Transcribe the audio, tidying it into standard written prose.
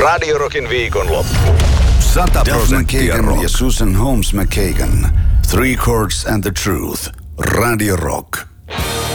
Radio Rockin viikonloppu. 100% McKagan ja Susan Holmes McKagan. Three Chords and the Truth. Radio Rock.